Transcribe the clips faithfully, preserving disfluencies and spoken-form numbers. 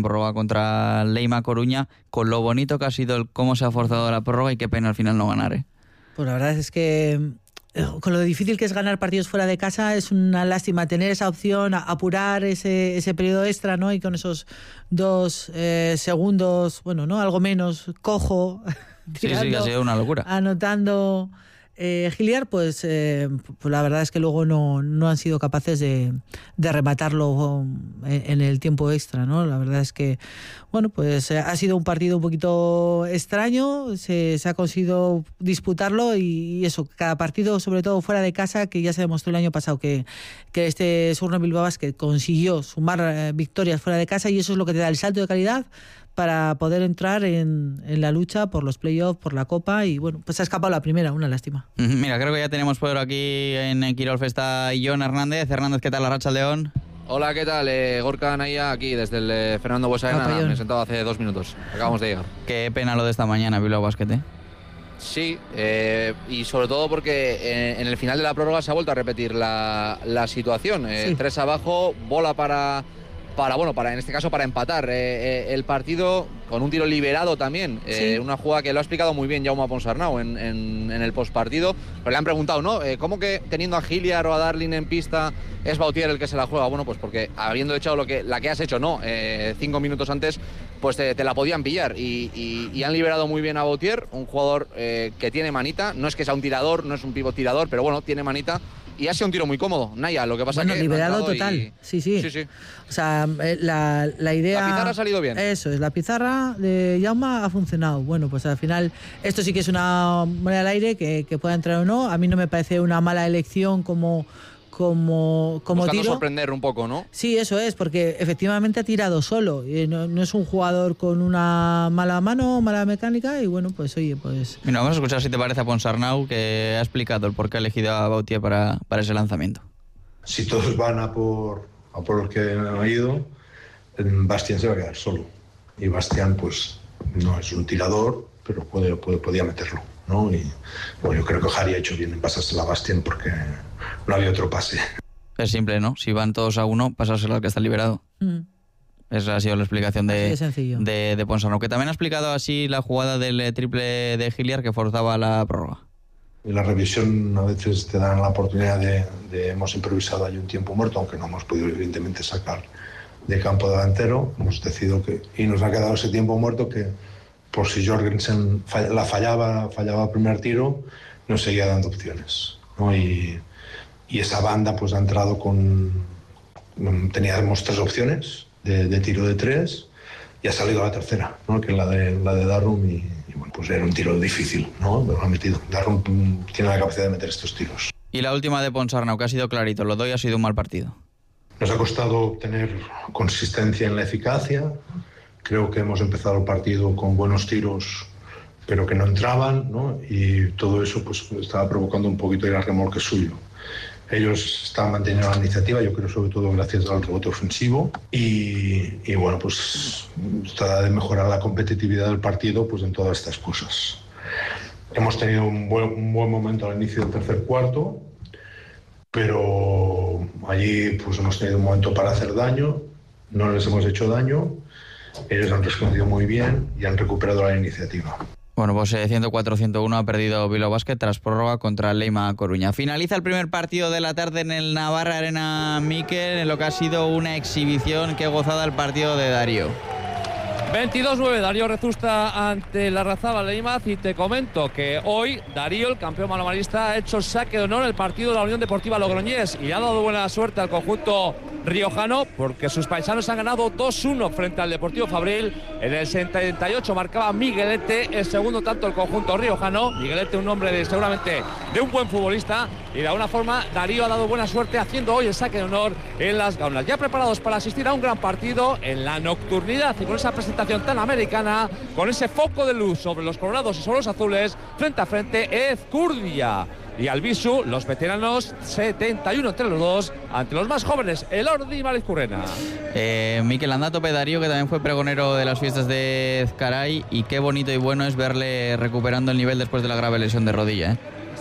prórroga contra Leima Coruña, con lo bonito que ha sido el cómo se ha forzado la prórroga y qué pena al final no ganar, ¿eh? Pues la verdad es que con lo difícil que es ganar partidos fuera de casa, es una lástima tener esa opción, apurar ese, ese periodo extra, ¿no? Y con esos dos eh, segundos, bueno, ¿no? Algo menos, cojo, tirando, sí, sí, ha sido una locura. Anotando eh, Giliar, pues, eh, pues la verdad es que luego no, no han sido capaces de, de rematarlo en, en el tiempo extra, ¿no? La verdad es que, bueno, pues ha sido un partido un poquito extraño, se, se ha conseguido disputarlo y, y eso, cada partido, sobre todo fuera de casa, que ya se demostró el año pasado que, que este Surne Bilbao Basket consiguió sumar eh, victorias fuera de casa, y eso es lo que te da el salto de calidad para poder entrar en, en la lucha por los playoffs, por la Copa, y bueno, pues ha escapado la primera, una lástima. Mira, creo que ya tenemos por aquí en Quirol Festa y Jon Hernández. Hernández, ¿qué tal, Arratsaldeon? Hola, ¿qué tal? Eh, Gorka Naya, aquí desde el eh, Fernando Buesaena. Me he sentado hace dos minutos, acabamos de llegar. Qué pena lo de esta mañana, Bilbao Basket, ¿eh? Sí, eh, y sobre todo porque eh, en el final de la prórroga se ha vuelto a repetir la, la situación. Eh, sí. Tres abajo, bola para... para bueno para en este caso para empatar eh, eh, el partido con un tiro liberado también, eh, sí. Una jugada que lo ha explicado muy bien Jaume Ponsarnau en, en, en el postpartido, pero le han preguntado, ¿no? Eh, ¿Cómo que teniendo a Giliar o a Darling en pista es Bautier el que se la juega? Bueno, pues porque habiendo echado lo que, la que has hecho, no, eh, cinco minutos antes, pues te, te la podían pillar y, y, y han liberado muy bien a Bautier, un jugador eh, que tiene manita, no es que sea un tirador, no es un pivot tirador, pero bueno, tiene manita. Y ha sido un tiro muy cómodo, Naya, lo que pasa bueno, que... liberado total, y... sí, sí, sí, sí. O sea, la, la idea... La pizarra ha salido bien. Eso es, la pizarra de Jaume ha funcionado. Bueno, pues al final, esto sí que es una moneda al aire, que, que pueda entrar o no. A mí no me parece una mala elección como... como, como buscando tiro. sorprender un poco, ¿no? Sí, eso es, porque efectivamente ha tirado solo, y no, no es un jugador con una mala mano, mala mecánica, y bueno, pues oye, pues... Mira, vamos a escuchar si te parece a Ponsarnau, que ha explicado el por qué ha elegido a Bautier para, para ese lanzamiento. Si todos van a por, a por los que han ido, Bastián se va a quedar solo, y Bastián pues no es un tirador, pero puede, puede, podía meterlo, ¿no? Y bueno, yo creo que Harry ha hecho bien en pasársela a Bastián porque no había otro pase. Es simple, ¿no? Si van todos a uno, pasárselo al que está liberado. Mm. Esa ha sido la explicación de, de, de, de Ponsarnau, que también ha explicado así la jugada del triple de Giliar que forzaba la prórroga. En la revisión a veces te dan la oportunidad de, de hemos improvisado ahí un tiempo muerto, aunque no hemos podido evidentemente sacar de campo delantero, hemos decidido que, y nos ha quedado ese tiempo muerto que por si Jorgensen fall, la fallaba, fallaba el primer tiro, nos seguía dando opciones, ¿no? Y, y esa banda pues ha entrado con, teníamos tres opciones de, de tiro de tres y ha salido la tercera, ¿no? Que es la de, la de Darrum y, y bueno, pues era un tiro difícil, ¿no? Pero lo ha metido. Darrum tiene la capacidad de meter estos tiros. Y la última de Ponsarnau, que ha sido clarito, lo doy, ha sido un mal partido. Nos ha costado tener consistencia en la eficacia. Creo que hemos empezado el partido con buenos tiros, pero que no entraban, ¿no? Y todo eso pues estaba provocando un poquito el remolque suyo. Ellos estaban manteniendo la iniciativa, yo creo sobre todo gracias al rebote ofensivo y, y bueno, pues trata de mejorar la competitividad del partido pues en todas estas cosas. Hemos tenido un buen, un buen momento al inicio del tercer cuarto, pero allí pues hemos tenido un momento para hacer daño, no les hemos hecho daño, ellos han respondido muy bien y han recuperado la iniciativa. Bueno, pues eh, ciento cuatro a ciento uno ha perdido Bilbao Basket tras prórroga contra Leima Coruña. Finaliza el primer partido de la tarde en el Navarra Arena Mikel, en lo que ha sido una exhibición. Qué gozada el partido de Darío. veintidós nueve, Darío Rezusta ante la Larrazábal Leimaz, y te comento que hoy Darío, el campeón manomanista, ha hecho saque de honor en el partido de la Unión Deportiva Logroñés y ha dado buena suerte al conjunto riojano porque sus paisanos han ganado dos uno frente al Deportivo Fabril. En el setenta y ocho marcaba Miguelete el segundo tanto el conjunto riojano. Miguelete, un hombre de, seguramente de un buen futbolista, y de alguna forma Darío ha dado buena suerte haciendo hoy el saque de honor en las gaunas. Ya preparados para asistir a un gran partido en la nocturnidad y con esa presentación tan americana, con ese foco de luz sobre los colorados y sobre los azules, frente a frente Ezcurdia y Albisu, los veteranos, setenta y uno entre los dos, ante los más jóvenes, Elordi y Malizcurrena. Eh, Mikel, anda a tope Darío, que también fue pregonero de las fiestas de Ezcaray, y qué bonito y bueno es verle recuperando el nivel después de la grave lesión de rodilla, ¿eh?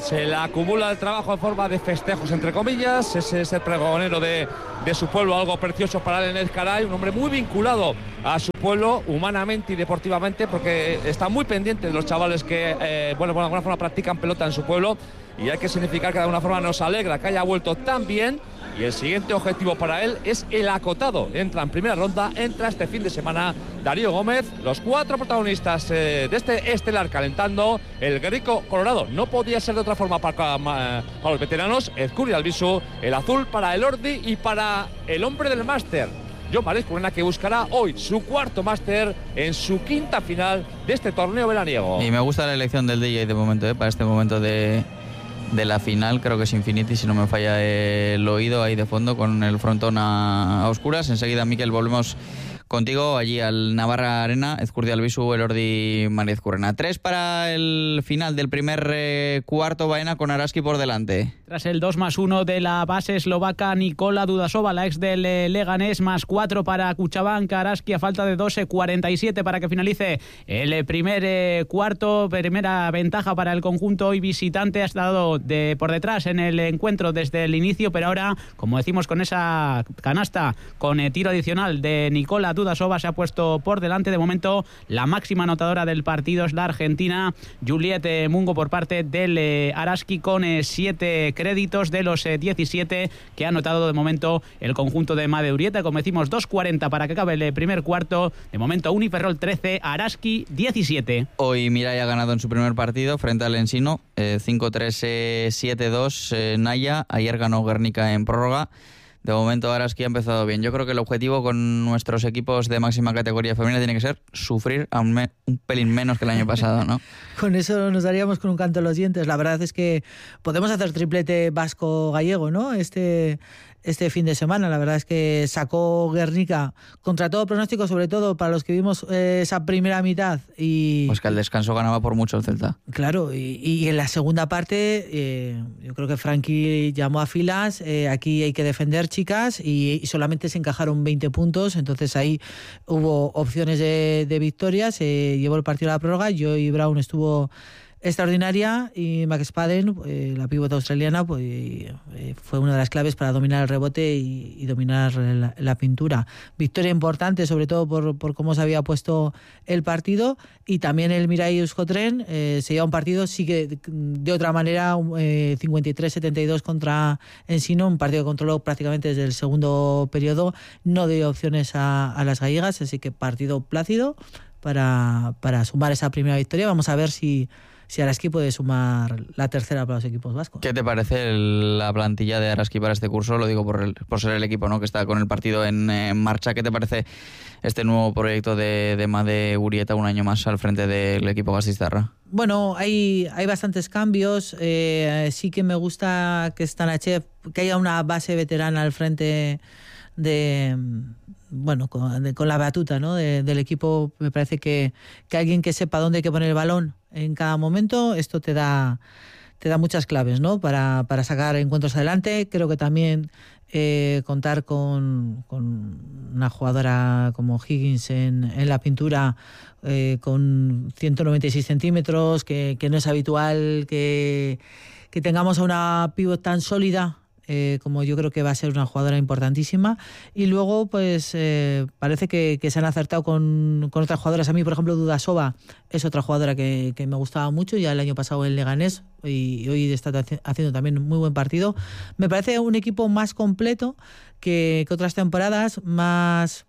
se le acumula el trabajo en forma de festejos, entre comillas. Ese es el pregonero de, de su pueblo, algo precioso para el Ezcaray, un hombre muy vinculado a su pueblo humanamente y deportivamente, porque está muy pendiente de los chavales que, eh, bueno, bueno, de alguna forma practican pelota en su pueblo, y hay que significar que de alguna forma nos alegra que haya vuelto tan bien. Y el siguiente objetivo para él es el acotado. Entra en primera ronda, entra este fin de semana Darío Gómez. Los cuatro protagonistas eh, de este estelar calentando. El Guerrico Colorado no podía ser de otra forma para, para los veteranos. Ezcurri Albisu, el azul para el Ordi y para el hombre del máster, Jon Marescurena, que buscará hoy su cuarto máster en su quinta final de este torneo veraniego. Y me gusta la elección del D J de momento, ¿eh? Para este momento de... de la final, creo que es Infinity, si no me falla el oído, ahí de fondo con el frontón a, a oscuras. Enseguida, Miquel, volvemos contigo allí al Navarra Arena. Ezcurri Albisu, Elordi Marescurena. Tres para el final del primer eh, cuarto, Baena, con Araski por delante. Tras el dos más uno de la base eslovaca Nikola Dudasova, la ex del eh, Leganés, más cuatro para Cuchabank. Araski a falta de doce, cuarenta y siete para que finalice el eh, primer eh, cuarto. Primera ventaja para el conjunto hoy visitante. Ha estado de, por detrás en el encuentro desde el inicio, pero ahora, como decimos, con esa canasta, con eh, tiro adicional de Nikola Dudasova, se ha puesto por delante. De momento, la máxima anotadora del partido es la argentina Juliette Mungo por parte del eh, Araski, con eh, siete créditos de los eh, diecisiete que ha anotado de momento el conjunto de Made Urieta. Como decimos, dos cuarenta para que acabe el primer cuarto. De momento, Uniferrol trece, Araski diecisiete. Hoy Mirai ha ganado en su primer partido frente al Ensino, eh, cinco tres, eh, siete dos. Eh, Naya, ayer ganó Guernica en prórroga. De momento Araski ha empezado bien. Yo creo que el objetivo con nuestros equipos de máxima categoría femenina tiene que ser sufrir a un, me- un pelín menos que el año pasado, ¿no? Con eso nos daríamos con un canto en los dientes. La verdad es que podemos hacer triplete vasco-gallego, ¿no? Este, este fin de semana. La verdad es que sacó Guernica contra todo pronóstico, sobre todo para los que vimos eh, esa primera mitad. Y Pues que al descanso ganaba por mucho el Celta. claro, y, y en la segunda parte eh, yo creo que Frankie llamó a filas, eh, aquí hay que defender, chicas, y, y solamente se encajaron veinte puntos, entonces ahí hubo opciones de, de victoria, se llevó el partido a la prórroga. Joy Brown estuvo extraordinaria y Max Spaden, eh, la pívota australiana, pues eh, fue una de las claves para dominar el rebote y, y dominar la, la pintura. Victoria importante, sobre todo por, por cómo se había puesto el partido, y también el Mirai Euskotren eh, se lleva un partido, sí que de, de otra manera, eh, cincuenta y tres setenta y dos contra Ensino, un partido que controló prácticamente desde el segundo periodo, no dio opciones a, a las gallegas, así que partido plácido para, para sumar esa primera victoria. Vamos a ver si si Araski puede sumar la tercera para los equipos vascos. ¿Qué te parece el, la plantilla de Araski para este curso? Lo digo por, el, por ser el equipo, ¿no?, que está con el partido en, en marcha. ¿Qué te parece este nuevo proyecto de, de Made Urieta, un año más al frente del equipo gasteiztarra? Bueno, hay, hay bastantes cambios. Eh, sí que me gusta que Stanachev, que haya una base veterana al frente de... bueno, con, de, con la batuta, ¿no?, de, del equipo. Me parece que, que alguien que sepa dónde hay que poner el balón en cada momento, esto te da te da muchas claves, ¿no?, para, para sacar encuentros adelante. Creo que también eh, contar con, con una jugadora como Higgins en, en la pintura, eh, con ciento noventa y seis centímetros, que, que no es habitual que, que tengamos a una pívot tan sólida, Eh, como yo creo que va a ser una jugadora importantísima. Y luego pues eh, parece que, que se han acertado con, con otras jugadoras. A mí, por ejemplo, Dudasova es otra jugadora que, que me gustaba mucho, ya el año pasado en Leganés, y hoy está haciendo también un muy buen partido. Me parece un equipo más completo que, que otras temporadas, más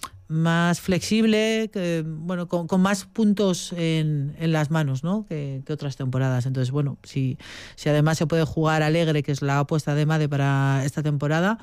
más flexible, que, bueno, con, con más puntos en, en las manos, ¿no?, que, que otras temporadas. Entonces, bueno, si, si además se puede jugar alegre, que es la apuesta de Made para esta temporada,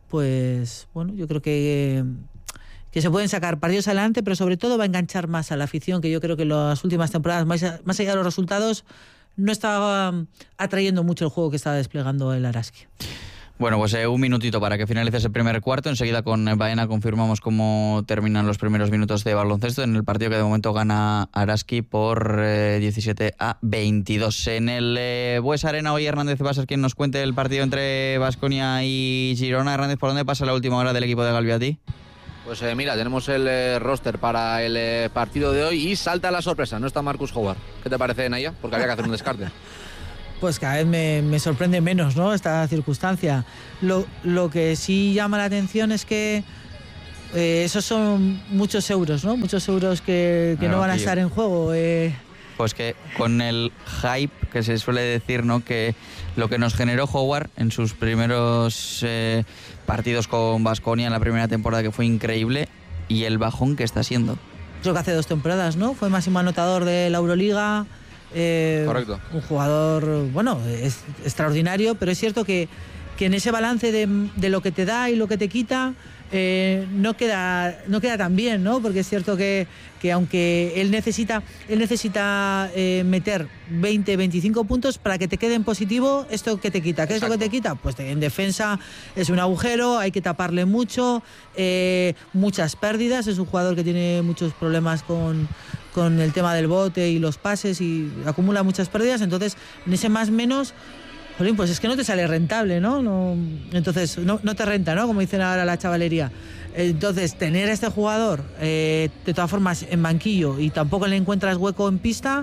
pues bueno, yo creo que que se pueden sacar partidos adelante, pero sobre todo va a enganchar más a la afición, que yo creo que las últimas temporadas, más, más allá de los resultados, no estaba atrayendo mucho el juego que estaba desplegando el Araski. Bueno, pues eh, un minutito para que finalice ese primer cuarto. Enseguida con Baena confirmamos cómo terminan los primeros minutos de baloncesto en el partido que de momento gana Araski por eh, diecisiete a veintidós. En el eh, Bues Arena hoy Hernández va a ser quien nos cuente el partido entre Baskonia y Girona. Hernández, ¿por dónde pasa la última hora del equipo de Galviati? Pues eh, mira, tenemos el eh, roster para el eh, partido de hoy y salta la sorpresa, no está Marcus Howard. ¿Qué te parece, Naya? Porque había que hacer un descarte. pues cada vez me, me sorprende menos, ¿no?, esta circunstancia. Lo, lo que sí llama la atención es que eh, esos son muchos euros, ¿no? Muchos euros que, que no van a estar en juego. Eh. Pues que con el hype que se suele decir, ¿no?, que lo que nos generó Howard en sus primeros eh, partidos con Baskonia en la primera temporada, que fue increíble, y el bajón que está siendo. Creo que hace dos temporadas, ¿no? Fue máximo anotador de la Euroliga. Eh, Correcto. Un jugador, bueno, es extraordinario, pero es cierto que, que en ese balance de, de lo que te da y lo que te quita, eh, no queda no queda tan bien, ¿no? Porque es cierto que, que aunque él necesita él necesita eh, meter veinte, veinticinco puntos para que te quede en positivo, ¿esto qué te quita? ¿Qué Exacto. es lo que te quita? Pues en defensa es un agujero, hay que taparle mucho, eh, muchas pérdidas, es un jugador que tiene muchos problemas con con el tema del bote y los pases y acumula muchas pérdidas, entonces en ese más menos, jolín, pues es que no te sale rentable, ¿no? no entonces no, no te renta, ¿no? Como dicen ahora la chavalería. Entonces tener a este jugador eh, de todas formas en banquillo y tampoco le encuentras hueco en pista,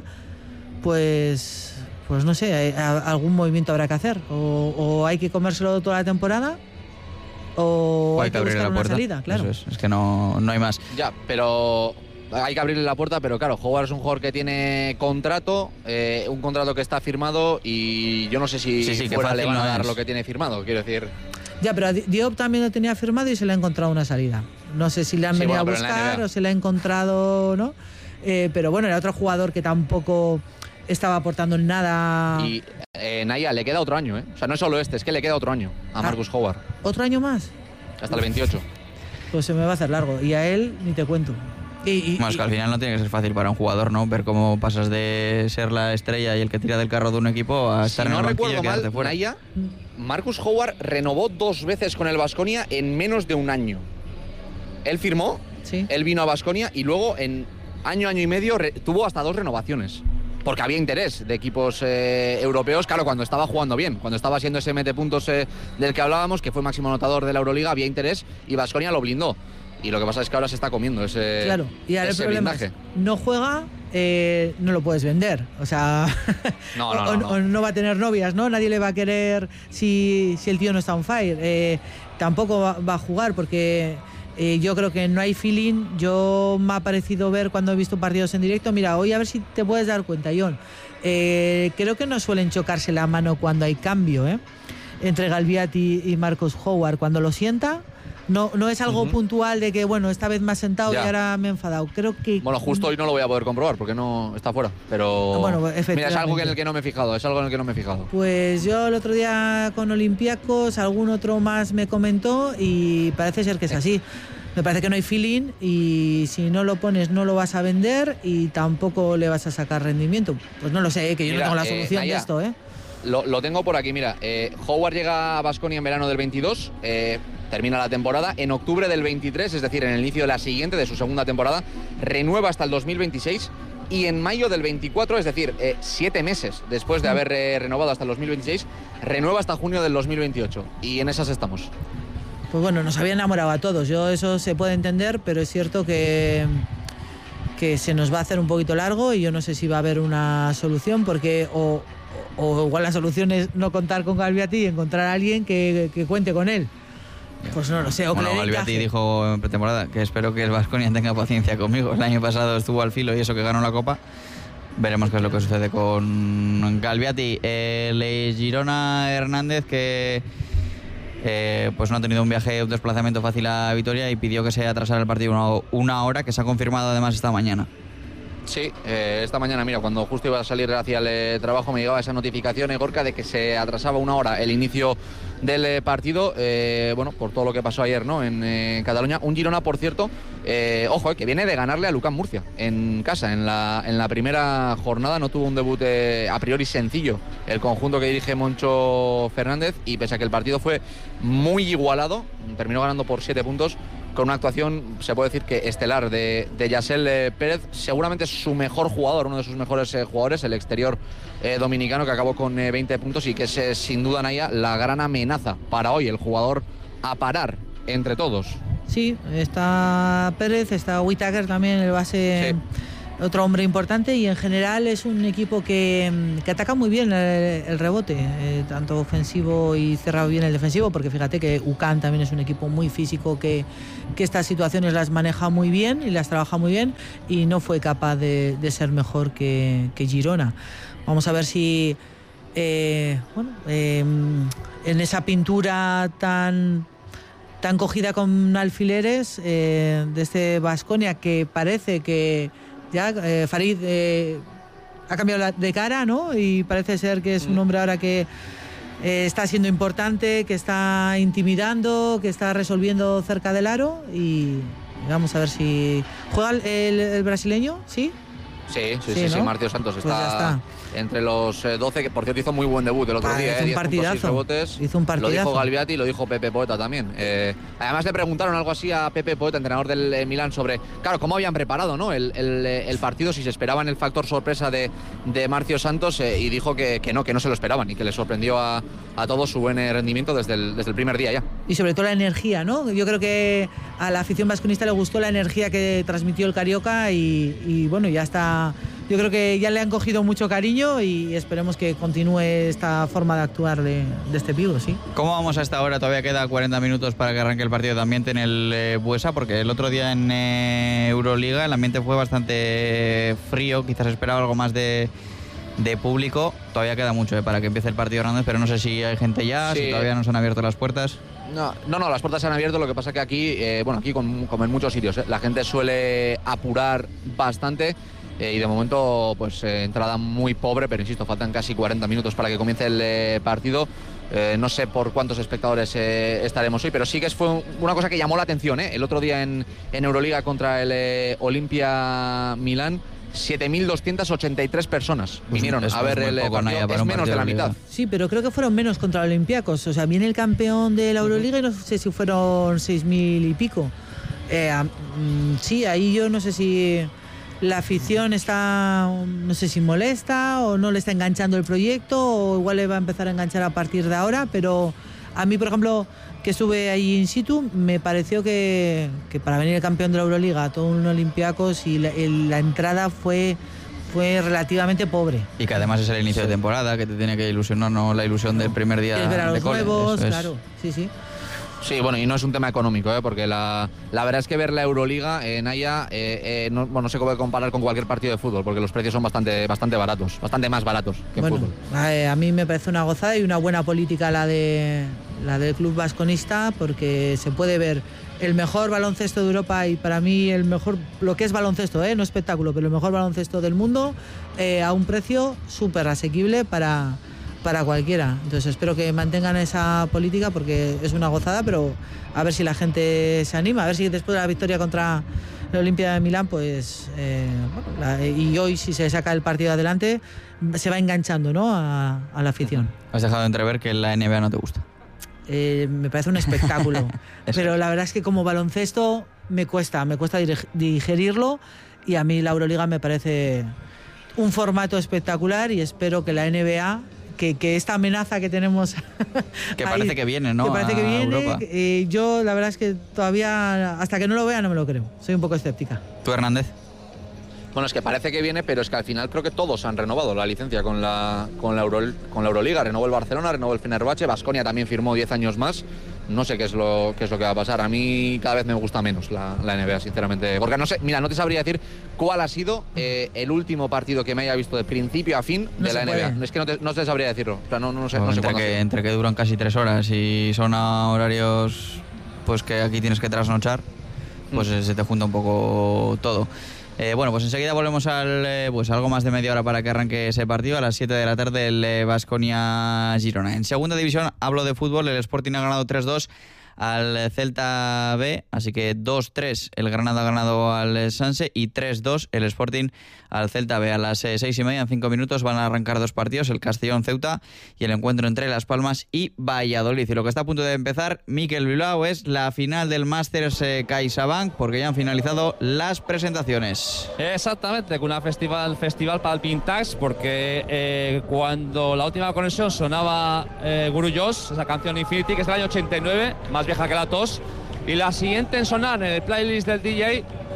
pues pues no sé, algún movimiento habrá que hacer, o, o hay que comérselo toda la temporada o, o hay, hay que, que buscar la una salida, claro. Eso es, es que no, no hay más. Ya, pero hay que abrirle la puerta, pero claro, Howard es un jugador que tiene contrato, eh, un contrato que está firmado, y yo no sé si sí, sí, fuera le van a no dar es. lo que tiene firmado, quiero decir. Ya, pero Diop también lo tenía firmado y se le ha encontrado una salida. No sé si le han sí, venido bueno, a buscar o se le ha encontrado, ¿no? Eh, pero bueno, era otro jugador que tampoco estaba aportando nada. Y eh, Naya, le queda otro año, ¿eh? O sea, no es solo este, es que le queda otro año a Marcus ah, Howard. ¿Otro año más? Hasta el veintiocho. Pues se me va a hacer largo. Y a él ni te cuento. Y, y, bueno, es que al final no tiene que ser fácil para un jugador, ¿no? Ver cómo pasas de ser la estrella y el que tira del carro de un equipo a estar si en el no banquillo y quedarte mal, fuera. Naya, Marcus Howard renovó dos veces con el Baskonia en menos de un año. Él firmó, sí. él vino a Baskonia y luego en año, año y medio re, tuvo hasta dos renovaciones. Porque había interés de equipos eh, europeos, claro, cuando estaba jugando bien, cuando estaba siendo ese mete puntos eh, del que hablábamos, que fue máximo anotador de la Euroliga, había interés y Baskonia lo blindó. Y lo que pasa es que ahora se está comiendo ese Claro, y ahora ese el problema blindaje. es, no juega, eh, no lo puedes vender. O sea, no, no, o, no, no. o no va a tener novias, ¿no? Nadie le va a querer si, si el tío no está on fire. Eh, tampoco va, va a jugar porque eh, yo creo que no hay feeling. Yo me ha parecido ver cuando he visto partidos en directo. Mira, hoy a ver si te puedes dar cuenta, John. Eh, creo que no suelen chocarse la mano cuando hay cambio, ¿eh? Entre Galviati y Marcus Howard. Cuando lo sienta... No, no es algo uh-huh. puntual de que, bueno, esta vez me has sentado ya. y ahora me he enfadado. Creo que... Bueno, justo hoy no lo voy a poder comprobar porque no está fuera, pero... Bueno, mira, es algo en el que no me he fijado, es algo en el que no me he fijado. Pues yo el otro día con Olympiacos, algún otro más me comentó y parece ser que es así. Me parece que no hay feeling y si no lo pones no lo vas a vender y tampoco le vas a sacar rendimiento. Pues no lo sé, que yo mira, no tengo la solución eh, Naya, de esto, ¿eh? Lo, lo tengo por aquí, mira. Eh, Howard llega a Baskonia en verano del veintidós, eh, termina la temporada. En octubre del veintitrés, es decir, en el inicio de la siguiente, de su segunda temporada, renueva hasta el dos mil veintiséis. Y en mayo del veinticuatro, es decir, eh, siete meses después de haber eh, renovado hasta el dos mil veintiséis, renueva hasta junio del dos mil veintiocho. Y en esas estamos. Pues bueno, nos había enamorado a todos. Yo eso se puede entender, pero es cierto que, que se nos va a hacer un poquito largo y yo no sé si va a haber una solución porque... o O igual la solución es no contar con Galviati y encontrar a alguien que, que cuente con él. Pues no lo sé. O bueno, que Galviati dijo en pretemporada que espero que el Baskonia tenga paciencia conmigo. El año pasado estuvo al filo y eso que ganó la Copa. Veremos qué es lo que sucede con Galviati. El Girona Hernández que eh, pues no ha tenido un viaje, un desplazamiento fácil a Vitoria y pidió que se atrasara el partido una, una hora, que se ha confirmado además esta mañana. Sí, eh, esta mañana, mira, cuando justo iba a salir hacia el eh, trabajo me llegaba esa notificación, Gorka, de que se atrasaba una hora el inicio del eh, partido, eh, bueno, por todo lo que pasó ayer, ¿no?, en eh, Cataluña. Un Girona, por cierto, eh, ojo, eh, que viene de ganarle a Lucán Murcia en casa, en la, en la primera jornada. No tuvo un debut eh, a priori sencillo el conjunto que dirige Moncho Fernández, y pese a que el partido fue muy igualado, terminó ganando por siete puntos, con una actuación, se puede decir que estelar, de, de Yasel eh, Pérez, seguramente su mejor jugador, uno de sus mejores eh, jugadores, el exterior eh, dominicano, que acabó con eh, veinte puntos y que es eh, sin duda, Naya, la gran amenaza para hoy, el jugador a parar entre todos. Sí, está Pérez, está Whittaker también, el base, sí. otro hombre importante, y en general es un equipo que, que ataca muy bien el, el rebote, eh, tanto ofensivo y cerrado bien el defensivo, porque fíjate que U C A M también es un equipo muy físico que, que estas situaciones las maneja muy bien y las trabaja muy bien, y no fue capaz de, de ser mejor que, que Girona. Vamos a ver si eh, bueno, eh, en esa pintura tan... tan cogida con alfileres eh, de este Baskonia, que parece que ya eh, Farid eh, ha cambiado de cara, ¿no? Y parece ser que es un hombre ahora que eh, está siendo importante, que está intimidando, que está resolviendo cerca del aro, y vamos a ver si juega el, el, el brasileño, ¿sí? Sí, sí, sí, sí, sí, ¿no? Marcio Santos está, pues ya está entre los doce, que por cierto hizo muy buen debut el otro ah, día, hizo eh, un partidazo, rebotes. Hizo un partidazo. Lo dijo Galviati y lo dijo Pepe Poeta también. Eh, además le preguntaron algo así a Pepe Poeta, entrenador del eh, Milán, sobre, claro, cómo habían preparado, ¿no? el, el, el partido, si se esperaban el factor sorpresa de, de Marcio Santos, eh, y dijo que, que no, que no se lo esperaban y que le sorprendió a, a todos su buen rendimiento desde el, desde el primer día ya. Y sobre todo la energía, ¿no? Yo creo que a la afición vasconista le gustó la energía que transmitió el Carioca, y, y bueno, ya está. Yo creo que ya le han cogido mucho cariño, y esperemos que continúe esta forma de actuar de, de este pivo, sí. ¿Cómo vamos a esta hora? Todavía queda cuarenta minutos para que arranque el partido de ambiente en el eh, Buesa, porque el otro día en eh, Euroliga el ambiente fue bastante frío, quizás esperaba algo más de, de público. Todavía queda mucho eh, para que empiece el partido, Hernández, pero no sé si hay gente ya, sí. si todavía no se han abierto las puertas. No, no, no, las puertas se han abierto, lo que pasa que aquí, eh, bueno, aquí como, como en muchos sitios, eh, la gente suele apurar bastante. Eh, y de momento, pues eh, entrada muy pobre, pero insisto, faltan casi cuarenta minutos para que comience el eh, partido. Eh, no sé por cuántos espectadores eh, estaremos hoy, pero sí que fue una cosa que llamó la atención, ¿eh? El otro día en, en Euroliga contra el eh, Olimpia Milán, siete mil doscientas ochenta y tres personas pues vinieron es, a ver es el poco, partido, Naya, es menos de la Liga. mitad. Sí, pero creo que fueron menos contra los Olympiacos. O sea, viene el campeón de la Euroliga y no sé si fueron seis mil y pico. Eh, mm, sí, ahí yo no sé si la afición está, no sé si molesta o no le está enganchando el proyecto, o igual le va a empezar a enganchar a partir de ahora, pero a mí, por ejemplo, que estuve ahí in situ, me pareció que, que para venir el campeón de la Euroliga, todo un Olympiacos, y la, el, la entrada fue, fue relativamente pobre. Y que además es el inicio sí. de temporada, que te tiene que ilusionar, no la ilusión del primer día es ver a los de cole. nuevos, Eso es. claro, sí, sí. Sí, bueno, y no es un tema económico, ¿eh? Porque la, la verdad es que ver la Euroliga en Naya, eh, eh, no, bueno, no se puede comparar con cualquier partido de fútbol, porque los precios son bastante, bastante baratos, bastante más baratos que bueno, en fútbol. A, a mí me parece una gozada y una buena política la de la del club vasconista, porque se puede ver el mejor baloncesto de Europa, y para mí el mejor, lo que es baloncesto, ¿eh? No espectáculo, pero el mejor baloncesto del mundo, eh, a un precio súper asequible para... para cualquiera. Entonces espero que mantengan esa política, porque es una gozada, pero a ver si la gente se anima, a ver si después de la victoria contra la Olimpia de Milán, pues eh, bueno, la, y hoy si se saca el partido adelante, se va enganchando, ¿no? a, a la afición. Has dejado de entrever que la N B A no te gusta. Eh, me parece un espectáculo, pero la verdad es que como baloncesto me cuesta, me cuesta digerirlo, y a mí la Euroliga me parece un formato espectacular, y espero que la N B A, Que, que esta amenaza que tenemos que ahí, parece que viene, ¿no? Que parece que viene. Eh, yo la verdad es que todavía, hasta que no lo vea, no me lo creo. Soy un poco escéptica. ¿Tú, Hernández? Bueno, es que parece que viene, pero es que al final creo que todos han renovado la licencia con la, con la, Euro, con la Euroliga. Renovó el Barcelona, renovó el Fenerbahce, Baskonia también firmó diez años más. No sé qué es lo qué es lo que va a pasar. A mí cada vez me gusta menos la, la N B A, sinceramente. Porque no sé, mira, no te sabría decir cuál ha sido eh, el último partido que me haya visto de principio a fin de no la N B A. Puede. Es que no te, no te sabría decirlo. O sea, no, no sé, pues no sé entre, que, entre que duran casi tres horas y son a horarios pues que aquí tienes que trasnochar, pues mm. se te junta un poco todo. Eh, bueno, pues enseguida volvemos al eh, pues algo más de media hora para que arranque ese partido, a las siete de la tarde, el Baskonia eh, Girona. En segunda división, hablo de fútbol, el Sporting ha ganado tres dos al Celta B, así que dos tres el Granada ha ganado al Sanse y tres dos el Sporting al Celta B. A las eh, seis y media, en cinco minutos, van a arrancar dos partidos, el Castellón-Ceuta y el encuentro entre Las Palmas y Valladolid. Y lo que está a punto de empezar, Mikel Bilbao, es la final del Masters eh, CaixaBank, porque ya han finalizado las presentaciones. Exactamente, con una festival, festival para el Pintax, porque eh, cuando la última conexión sonaba eh, Guru Josh, esa canción Infinity, que es del año ochenta y nueve, más vieja que la tos, y la siguiente en sonar en el playlist del D J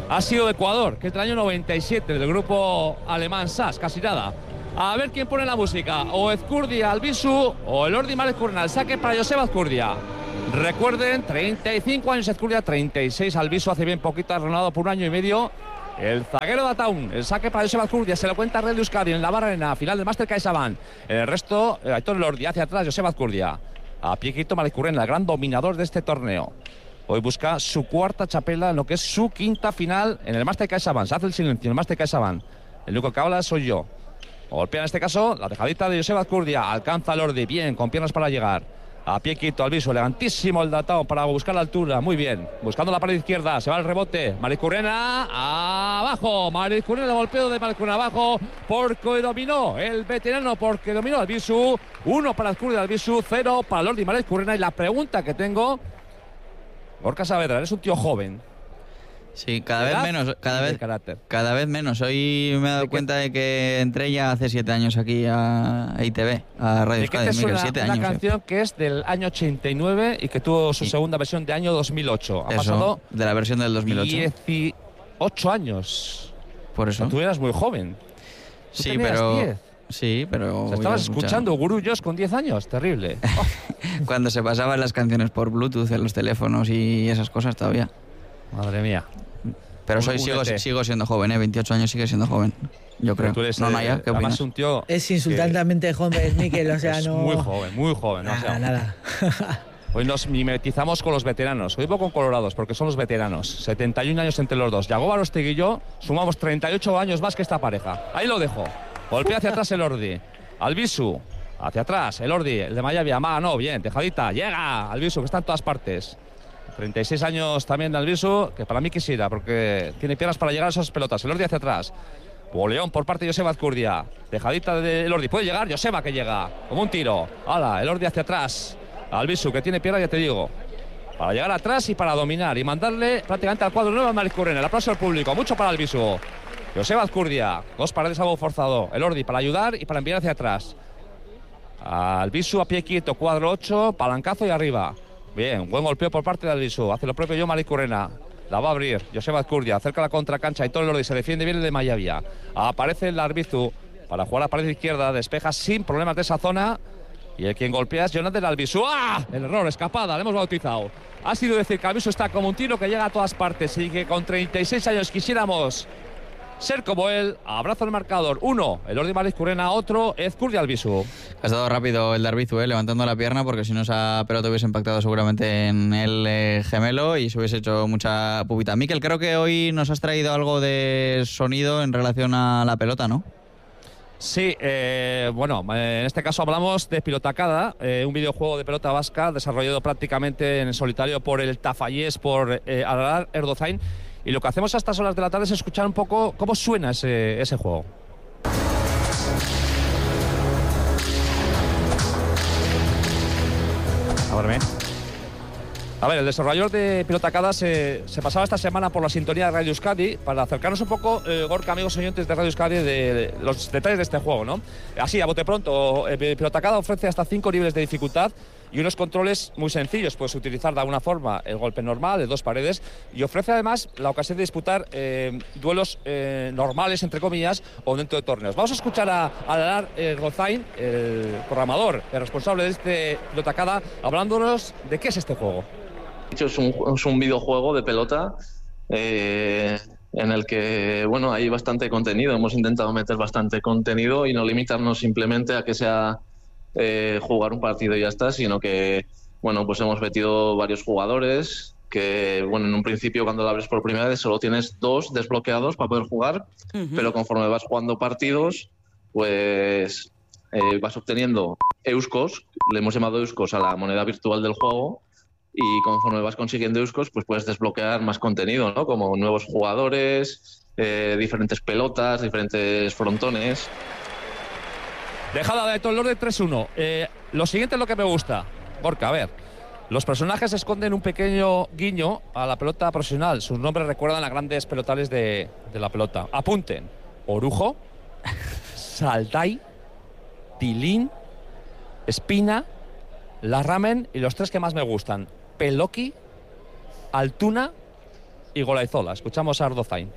ha sido Ecuador, que es del año noventa y siete, del grupo alemán S A S, casi nada. A ver quién pone la música, o Ezcurdia Albisu o Elordi Marezcurrena. El saque para Joseba Ezcurdia. Recuerden, treinta y cinco años Ezcurdia, treinta y seis Albisu, hace bien poquito, ha renovado por un año y medio. El zaguero de Ataun, el saque para Joseba Ezcurdia, se lo cuenta Red Euskadi en la barra arena, final del Máster CaixaBank. El resto, Aitor Elordi hacia atrás, Joseba Ezcurdia. A pie quieto Marezcurrena, el gran dominador de este torneo. Hoy busca su cuarta chapela en lo que es su quinta final en el Máster CaixaBank. Se hace el silencio en el Máster CaixaBank. El único que habla soy yo. Golpea en este caso la dejadita de Joseba Ezcurdia. Alcanza a Elordi, bien, con piernas para llegar. A pie quieto, Albisu, elegantísimo el datado para buscar la altura, muy bien. Buscando la pared izquierda, se va el rebote. Marezcurrena, abajo. Marezcurrena, el golpeo de Marezcurrena abajo, porque dominó el veterano, porque dominó Albisu. Uno para Ezcurdia, Albisu, cero para Elordi Marezcurrena. Y la pregunta que tengo, Gorka Saavedra, eres un tío joven. Sí, cada vez menos, cada vez, cada vez menos. Hoy me he dado cuenta de que entré ya hace siete años aquí a I T V, a Radio Euskadi. Es una, siete una años, canción eh. que es del año ochenta y nueve y que tuvo su sí. segunda versión de año dos mil ocho. Ha eso, pasado de la versión del dos mil ocho. dieciocho años. Por eso. O sea, tú eras muy joven. ¿Tú sí, pero diez? Sí, pero... O sea, estabas escuchando Guru Josh con diez años, terrible. Oh. Cuando se pasaban las canciones por Bluetooth en los teléfonos y esas cosas todavía. Madre mía. Pero soy, sigo, sigo siendo joven, ¿eh? veintiocho años sigue siendo joven, yo creo. Tú eres, no, eh, Naya, ¿qué opinas? Un tío es insultantemente que... joven, Miquel, o sea, es no... muy joven, muy joven. Nada, o sea, nada. Hoy nos mimetizamos con los veteranos. Hoy voy con colorados, porque son los veteranos. setenta y un años entre los dos. Yagoba Arostegui y yo sumamos treinta y ocho años más que esta pareja. Ahí lo dejo. Golpea hacia atrás Elordi. Albisu, hacia atrás, Elordi, el de Mayavia. Ma, no, bien, dejadita. Llega Albisu, que está en todas partes. treinta y seis años también de Albisu, que para mí quisiera, porque tiene piernas para llegar a esas pelotas. Elordi hacia atrás. Boleón por parte de Joseba Ezcurdia. Dejadita de Elordi. Puede llegar Joseba, que llega. Como un tiro. Hala, Elordi hacia atrás. Albisu, que tiene piernas, ya te digo. Para llegar atrás y para dominar. Y mandarle prácticamente al cuadro nuevo a Marezcurrena. El aplauso del público. Mucho para Albisu. Joseba Ezcurdia. Dos paredes algo forzado. Elordi para ayudar y para enviar hacia atrás. Albisu a pie quieto. Cuadro ocho. Palancazo y arriba. Bien, buen golpeo por parte de Albisu. Hace lo propio yo Marezcurrena. La va a abrir Joseba Ezcurdia. Acerca la contracancha y todo el Elordi. Se defiende bien el de Mayavia. Aparece el Albisu para jugar a la pared izquierda. Despeja sin problemas de esa zona. Y el quien golpea es Jonathan Albisu. ¡Ah! El error, escapada, le hemos bautizado. Ha sido decir que Albisu está como un tiro que llega a todas partes y que con treinta y seis años quisiéramos ser como él. Abrazo al marcador. Uno, Elordi Marezcurrena. Otro, Ezcurdia Albisu. Ha estado rápido el de Albisu, ¿eh? Levantando la pierna, porque si no esa pelota hubiese impactado seguramente en el eh, gemelo y se hubiese hecho mucha pupita. Miquel, creo que hoy nos has traído algo de sonido en relación a la pelota, ¿no? Sí, eh, bueno, en este caso hablamos de Pilotacada, eh, un videojuego de pelota vasca desarrollado prácticamente en solitario por el Tafallés, por eh, Aralar Erdozain. Y lo que hacemos a estas horas de la tarde es escuchar un poco cómo suena ese, ese juego. Ábreme. A ver, el desarrollador de Pilotacada se, se pasaba esta semana por la sintonía de Radio Euskadi para acercarnos un poco, eh, Gorka, amigos oyentes de Radio Euskadi, de, de los detalles de este juego, ¿no? Así, a bote pronto, eh, Pilotacada ofrece hasta cinco niveles de dificultad y unos controles muy sencillos. Puedes utilizar de alguna forma el golpe normal de dos paredes y ofrece además la ocasión de disputar eh, duelos eh, normales, entre comillas, o dentro de torneos. Vamos a escuchar a Aralar Erdozain, el programador, el responsable de este Pilotacada, hablándonos de qué es este juego. Es un, es un videojuego de pelota eh, en el que bueno, hay bastante contenido. Hemos intentado meter bastante contenido y no limitarnos simplemente a que sea eh, jugar un partido y ya está, sino que bueno, pues hemos metido varios jugadores que bueno, en un principio cuando lo abres por primera vez solo tienes dos desbloqueados para poder jugar, uh-huh. Pero conforme vas jugando partidos pues eh, vas obteniendo euskos, le hemos llamado euskos a la moneda virtual del juego. Y conforme vas consiguiendo euskos, pues puedes desbloquear más contenido, ¿no? Como nuevos jugadores, eh, diferentes pelotas, diferentes frontones. Dejada de todo el orden tres uno. Eh, lo siguiente es lo que me gusta. Gorka, a ver. Los personajes esconden un pequeño guiño a la pelota profesional. Sus nombres recuerdan a grandes pelotales de, de la pelota. Apunten. Orujo, Saltai, Tilín, Espina, Larramen y los tres que más me gustan. Peloqui, Altuna y Golaizola. Escuchamos a Ardozain.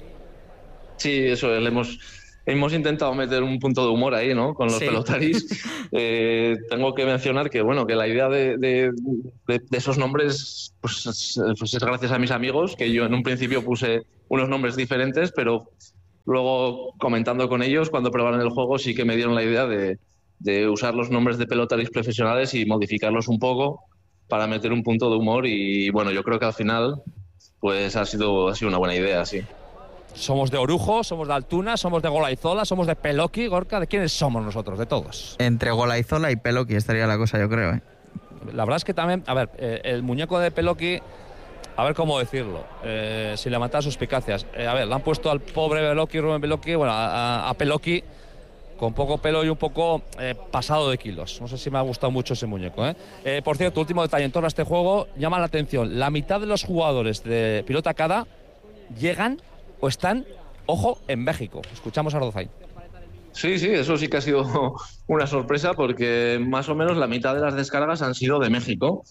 Sí, eso, le hemos... Hemos intentado meter un punto de humor ahí, ¿no? Con los sí. pelotaris. Eh, tengo que mencionar que, bueno, que la idea de, de, de, de esos nombres pues es, pues es gracias a mis amigos, que yo en un principio puse unos nombres diferentes, pero luego comentando con ellos, cuando probaron el juego, sí que me dieron la idea de, de usar los nombres de pelotaris profesionales y modificarlos un poco para meter un punto de humor. Y, bueno, yo creo que al final pues ha sido, ha sido una buena idea, sí. Somos de Orujo, somos de Altuna, somos de Golaizola, somos de Peloqui, Gorka. ¿De quiénes somos nosotros? De todos. Entre Golaizola y Peloqui estaría la cosa, yo creo, ¿eh? La verdad es que también, a ver, eh, el muñeco de Peloqui, a ver cómo decirlo, eh, sin levantar suspicacias. Eh, a ver, le han puesto al pobre Peloqui, Rubén Peloqui, bueno, a, a Peloqui con poco pelo y un poco eh, pasado de kilos. No sé si me ha gustado mucho ese muñeco, ¿eh? Eh, por cierto, último detalle en torno a este juego, llama la atención. La mitad de los jugadores de Pilota Cada llegan o están, ojo, en México. Escuchamos a Ardozain. Sí, sí, eso sí que ha sido una sorpresa porque más o menos la mitad de las descargas han sido de México.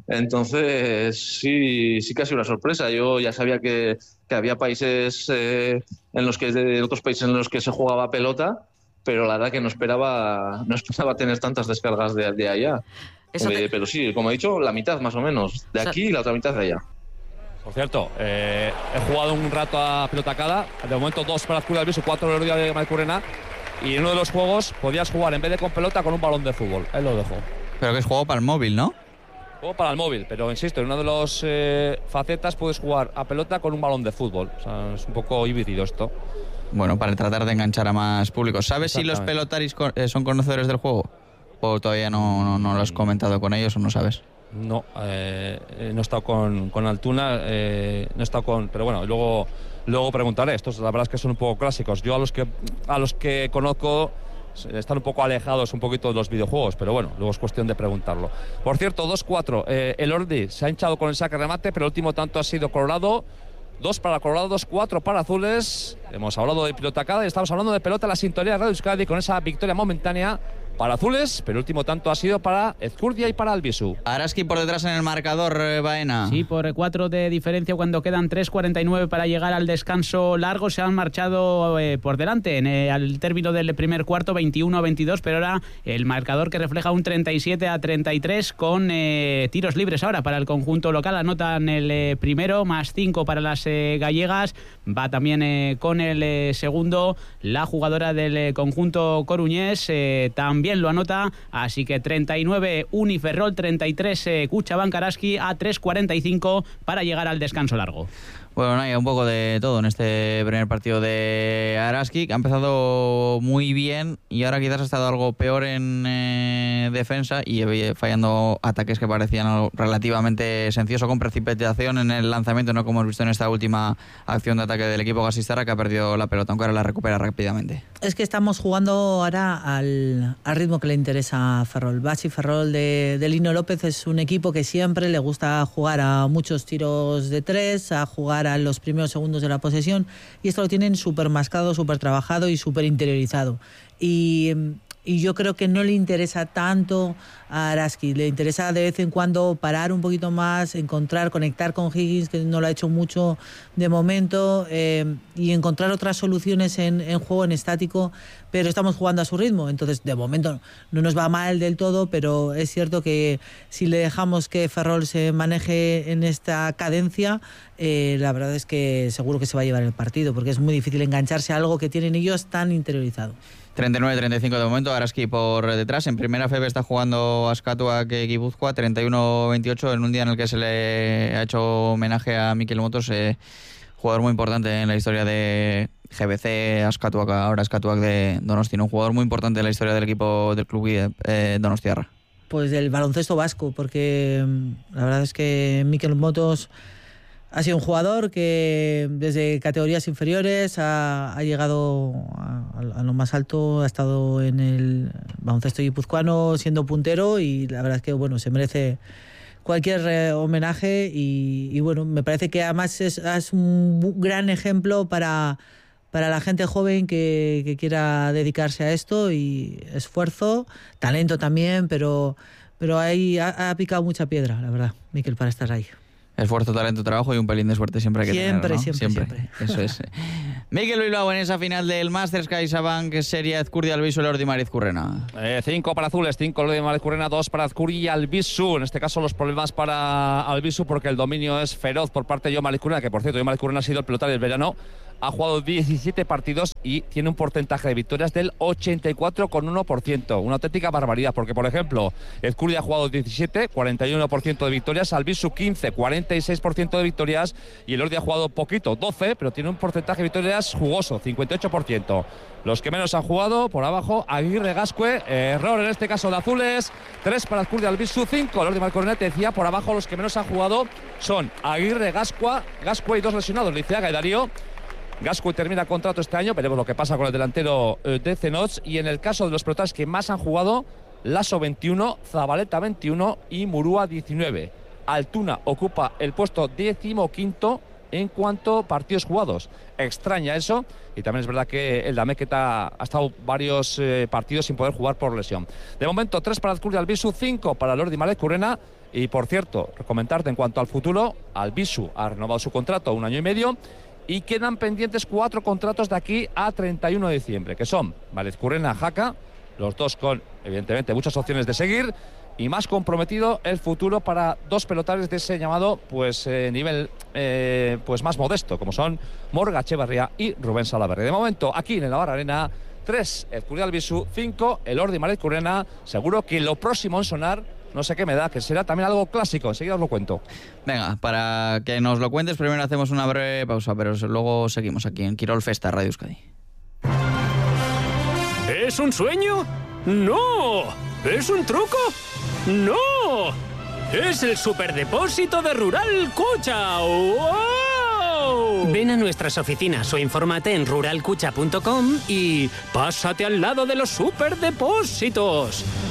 Entonces, sí, sí que ha sido una sorpresa. Yo ya sabía que, que había países eh, en los que, de otros países en los que se jugaba pelota, pero la verdad que no esperaba, no esperaba tener tantas descargas de, de allá. Te... Eh, pero sí, como he dicho, la mitad más o menos de aquí y la otra mitad de allá. Por cierto, eh, he jugado un rato a Pilota Cada, de momento dos para Azcurdia del Viso, cuatro de Heredia de Maicurrena, y en uno de los juegos podías jugar en vez de con pelota con un balón de fútbol. Ahí lo dejo. Pero que es juego para el móvil, ¿no? Juego para el móvil, pero insisto, en una de las eh, facetas puedes jugar a pelota con un balón de fútbol. O sea, es un poco híbrido esto. Bueno, para tratar de enganchar a más público. ¿Sabes si los pelotaris son conocedores del juego? ¿O todavía no, no, no lo has comentado con ellos o no sabes? No, eh, no he estado con, con Altuna, eh, no he estado con... Pero bueno, luego, luego preguntaré. Estos la verdad es que son un poco clásicos. Yo a los que, a los que conozco están un poco alejados un poquito de los videojuegos, pero bueno, luego es cuestión de preguntarlo. Por cierto, dos cuatro, eh, el Ordi se ha hinchado con el saque remate, pero el último tanto ha sido Colorado. Dos para Colorado, dos cuatro para Azules. Hemos hablado de Pilota Cada y estamos hablando de pelota, la sintonía de Radio Euskadi con esa victoria momentánea para Azules, pero el último tanto ha sido para Ezcurdia y para Albisu. Araski por detrás en el marcador, Baena. Sí, por cuatro de diferencia cuando quedan tres cuarenta y nueve para llegar al descanso largo. Se han marchado eh, por delante en, eh, al término del primer cuarto, veintiuno a veintidós, pero ahora el marcador que refleja un treinta y siete a treinta y tres con eh, tiros libres ahora para el conjunto local. Anotan el eh, primero, más cinco para las eh, gallegas. Va también eh, con el eh, segundo la jugadora del eh, conjunto coruñés, eh, también lo anota, así que treinta y nueve Uniferrol, treinta y tres eh, Cuchabank Araski a tres cuarenta y cinco para llegar al descanso largo. Bueno, no, hay un poco de todo en este primer partido de Araski, que ha empezado muy bien y ahora quizás ha estado algo peor en eh, defensa y eh, fallando ataques que parecían relativamente sencillos o con precipitación en el lanzamiento, no como hemos visto en esta última acción de ataque del equipo gasistarra, que ha perdido la pelota, aunque ahora la recupera rápidamente. Es que estamos jugando ahora al, al ritmo que le interesa a Ferrol. Basi Ferrol de, de Lino López es un equipo que siempre le gusta jugar a muchos tiros de tres, a jugar a los primeros segundos de la posesión, y esto lo tienen súper mascado, súper trabajado y súper interiorizado. Y, y yo creo que no le interesa tanto a Araski, le interesa de vez en cuando parar un poquito más, encontrar, conectar con Higgins, que no lo ha hecho mucho de momento, eh, y encontrar otras soluciones en, en juego, en estático, pero estamos jugando a su ritmo. Entonces, de momento no nos va mal del todo, pero es cierto que si le dejamos que Ferrol se maneje en esta cadencia, eh, la verdad es que seguro que se va a llevar el partido, porque es muy difícil engancharse a algo que tienen ellos tan interiorizado. treinta y nueve treinta y cinco de momento, Araski por detrás. En primera F B está jugando Askatuak Guipúzcoa, treinta y uno veintiocho, en un día en el que se le ha hecho homenaje a Mikel Motos, eh, jugador muy importante en la historia de G B C, Askatuak, ahora Askatuak de Donosti, un jugador muy importante en la historia del equipo del club eh, donostiarra. Pues del baloncesto vasco, porque la verdad es que Mikel Motos ha sido un jugador que desde categorías inferiores ha, ha llegado a, a lo más alto, ha estado en el baloncesto guipuzcoano siendo puntero, y la verdad es que bueno, se merece cualquier eh, homenaje y, y bueno, me parece que además es, es un gran ejemplo para, para la gente joven que, que quiera dedicarse a esto, y esfuerzo, talento también, pero, pero ahí ha, ha picado mucha piedra, la verdad, Mikel, para estar ahí. Esfuerzo, talento, trabajo y un pelín de suerte siempre hay que siempre, tener, ¿no? siempre, siempre, siempre. Eso es. Mikel Bilbao en esa final del Masters CaixaBank Serie Azcurdia Albisu, Elordi Marizcurrena. Eh, cinco para azules, cinco Elordi Marizcurrena, dos para Azcurdia y Albisu. En este caso los problemas para Albisu porque el dominio es feroz por parte de Jon Marizcurrena, que por cierto Jon Marizcurrena ha sido el pelotari del verano. Ha jugado diecisiete partidos y tiene un porcentaje de victorias del ochenta y cuatro coma uno por ciento. Una auténtica barbaridad, porque por ejemplo, Ezcurdia ha jugado diecisiete, cuarenta y uno por ciento de victorias, Albisu quince, cuarenta y seis por ciento de victorias, y Elordi ha jugado poquito, doce, pero tiene un porcentaje de victorias jugoso, cincuenta y ocho por ciento. Los que menos han jugado, por abajo, Aguirre, Gascue, error en este caso de azules, tres para Ezcurdia, Albisu, cinco. Elordi Marizcurrena te decía, por abajo los que menos han jugado son Aguirre, Gascue, Gascue y dos lesionados, Liceaga y Darío. Gascue termina contrato este año, veremos lo que pasa con el delantero de Cenots. Y en el caso de los pelotaris que más han jugado, Lasso veintiuno, Zabaleta veintiuno y Murúa diecinueve. Altuna ocupa el puesto decimoquinto en cuanto a partidos jugados. Extraña eso, y también es verdad que el Damequeta ha estado varios eh, partidos sin poder jugar por lesión. De momento, tres para Ezcurdia Albisu, cinco para Elordi Marizcurrena. Y por cierto, comentarte en cuanto al futuro, Albisu ha renovado su contrato un año y medio. Y quedan pendientes cuatro contratos de aquí a treinta y uno de diciembre, que son Marizcurrena, Jaca, los dos con, evidentemente, muchas opciones de seguir, y más comprometido el futuro para dos pelotaris de ese llamado pues eh, nivel eh, pues más modesto, como son Morga Echeverría y Rubén Salaverry. De momento, aquí en el Navarra Arena, tres Ezcurdia Albisu, cinco Elordi Marizcurrena. Seguro que lo próximo en sonar, no sé qué me da, que será también algo clásico. Enseguida os lo cuento. Venga, para que nos lo cuentes, primero hacemos una breve pausa, pero luego seguimos aquí en Quirol Festa, Radio Euskadi. ¿Es un sueño? ¡No! ¿Es un truco? ¡No! ¡Es el superdepósito de Rural Cucha! ¡Wow! Ven a nuestras oficinas o infórmate en rural cucha punto com y pásate al lado de los superdepósitos.